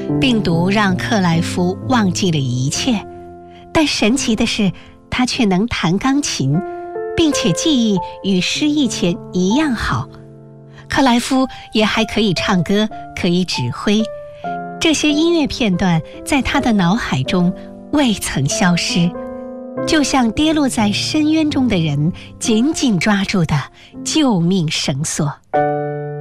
病毒让克莱夫忘记了一切，但神奇的是，他却能弹钢琴，并且记忆与失忆前一样好。克莱夫也还可以唱歌，可以指挥，这些音乐片段在他的脑海中未曾消失，就像跌落在深渊中的人紧紧抓住的救命绳索。